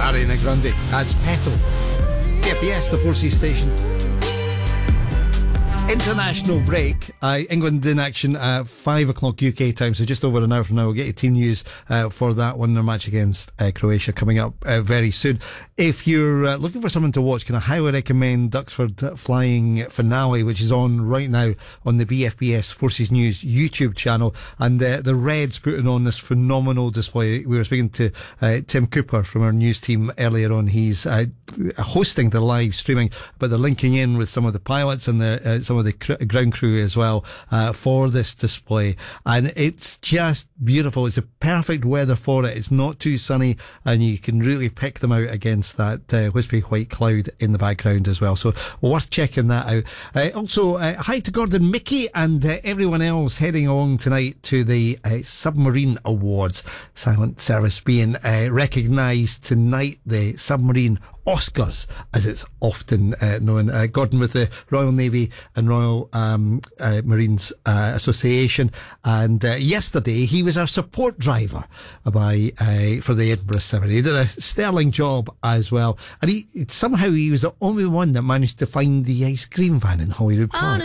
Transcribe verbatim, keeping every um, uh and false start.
Ariana Grande. That's Petal. K P S, the Four Seas station. International break. Uh, England in action at five o'clock U K time, so just over an hour from now. We'll get you team news uh, for that one. Their match against uh, Croatia coming up uh, very soon. If you're uh, looking for something to watch, can I highly recommend Duxford Flying Finale, which is on right now on the B F B S Forces News YouTube channel. And uh, the Reds putting on this phenomenal display. We were speaking to uh, Tim Cooper from our news team earlier on. He's uh, hosting the live streaming, but they're linking in with some of the pilots and the, uh, some of the cr- ground crew as well uh, for this display, and it's just beautiful. It's a perfect weather for it. It's not too sunny, and you can really pick them out against that uh, wispy white cloud in the background as well, so worth checking that out. Uh, also uh, hi to Gordon Mickey and uh, everyone else heading along tonight to the uh, Submarine Awards. Silent Service being uh, recognised tonight, the Submarine Oscars, as it's often uh, known. Uh, Gordon with the Royal Navy and Royal um, uh, Marines uh, Association, and uh, yesterday he was our support driver by uh, for the Edinburgh Seven. He did a sterling job as well, and he somehow he was the only one that managed to find the ice cream van in Holyrood Park.